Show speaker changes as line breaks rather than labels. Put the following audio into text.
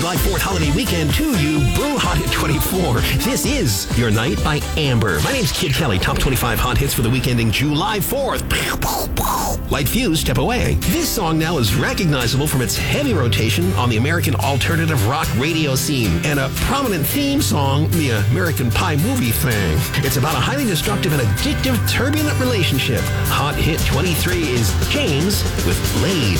July 4th holiday weekend to you. Boo Hot Hit 24. This is Your Night by Amber. My name's Kid Kelly. Top 25 hot hits for the weekend ending July 4th. Light fuse, step away. This song now is recognizable from its heavy rotation on the American alternative rock radio scene and a prominent theme song, the American Pie movie thing. It's about a highly destructive and addictive, turbulent relationship. Hot Hit 23 is James with Blade.